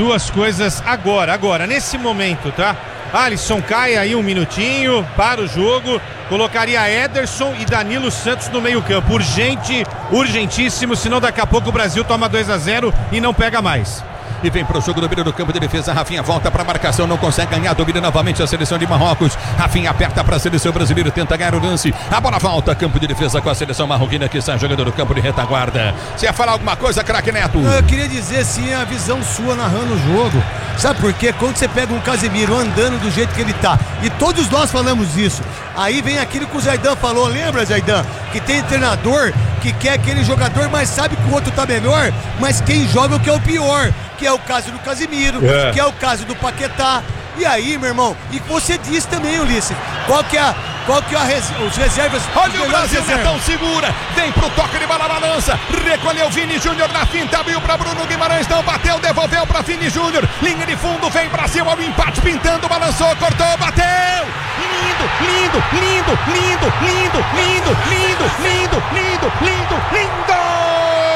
duas coisas agora, nesse momento, tá? Alisson cai aí um minutinho para o jogo, colocaria Ederson e Danilo Santos no meio campo, urgentíssimo, senão daqui a pouco o Brasil toma 2-0 e não pega mais. E vem pro jogo, domínio do campo de defesa. Rafinha volta pra marcação, não consegue ganhar. Domina novamente a seleção de Marrocos. Rafinha aperta pra seleção brasileira, tenta ganhar o lance. A bola volta, campo de defesa com a seleção marroquina, que está jogando no campo de retaguarda. Você ia falar alguma coisa, craque Neto? Eu queria dizer sim a visão sua narrando o jogo. Sabe por quê? Quando você pega um Casemiro andando do jeito que ele tá, e todos nós falamos isso, aí vem aquilo que o Zaidan falou, lembra, Zaidan? Que tem treinador que quer aquele jogador, mas sabe que o outro tá melhor, mas quem joga é o que é o pior, que é o caso do Casemiro, que é o caso do Paquetá. E aí, meu irmão, e você disse também, Ulisses, qual que é os reservas? Olha o Brasil, Netão segura, vem pro toque de bola, balança, recolheu Vini Júnior na finta, abriu pra Bruno Guimarães, não bateu, devolveu pra Vini Júnior, linha de fundo, vem pra cima, o empate pintando, balançou, cortou, bateu, lindo, lindo, lindo, lindo, lindo, lindo, lindo, lindo, lindo, lindo, lindo.